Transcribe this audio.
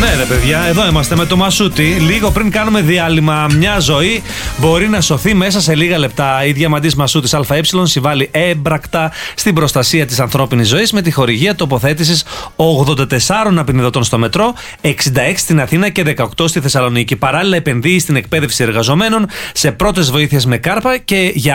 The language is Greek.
Ναι, ρε παιδιά, εδώ είμαστε με το Μασούτη. Λίγο πριν κάνουμε διάλειμμα, μια ζωή μπορεί να σωθεί μέσα σε λίγα λεπτά. Η διαμαντής Μασούτης ΑΕ συμβάλλει έμπρακτα στην προστασία της ανθρώπινης ζωής με τη χορηγία τοποθέτησης 84 απεινιδωτών στο μετρό, 66 στην Αθήνα και 18 στη Θεσσαλονίκη. Παράλληλα, επενδύει στην εκπαίδευση εργαζομένων, σε πρώτες βοήθειες με κάρπα και για